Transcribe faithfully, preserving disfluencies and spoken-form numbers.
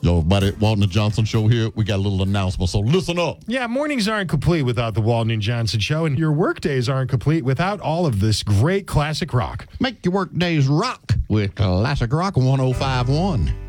Yo, everybody, Walton and Johnson Show here. We got a little announcement, so listen up. Yeah, mornings aren't complete without the Walton and Johnson Show, and your workdays aren't complete without all of this great classic rock. Make your work days rock with Classic Rock one oh five point one.